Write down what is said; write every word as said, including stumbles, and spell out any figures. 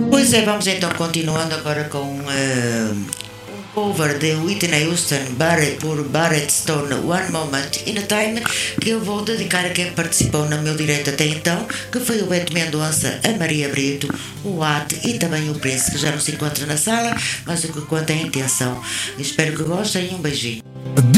Pois é, vamos então continuando agora com uh, um cover de Whitney Houston Barrett, por Barrett Stone, One Moment in a Time, que eu vou dedicar a quem participou no meu direito até então, que foi o Beto Mendonça, a Maria Brito, o At e também o Prince, que já não se encontra na sala, mas o que conta é a intenção. Espero que gostem e um beijinho.